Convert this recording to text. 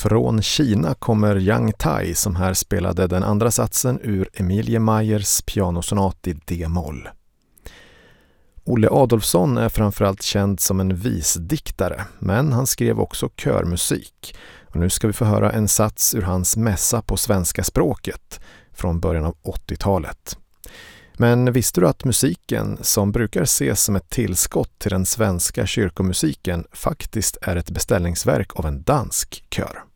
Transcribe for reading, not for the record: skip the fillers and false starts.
Från Kina kommer Yang Tai som här spelade den andra satsen ur Emilie Meyers pianosonat i D-moll. Olle Adolphson är framförallt känd som en visdiktare, men han skrev också körmusik. Och nu ska vi få höra en sats ur hans mässa på svenska språket från början av 80-talet. Men visste du att musiken, som brukar ses som ett tillskott till den svenska kyrkomusiken, faktiskt är ett beställningsverk av en dansk kör?